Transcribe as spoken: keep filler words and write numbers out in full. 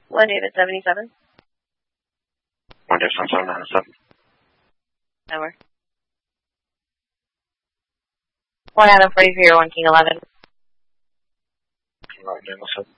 One David seventy-seven. One David seven nine seven. Over. One Adam forty-three or one King eleven. Right, Daniel seven.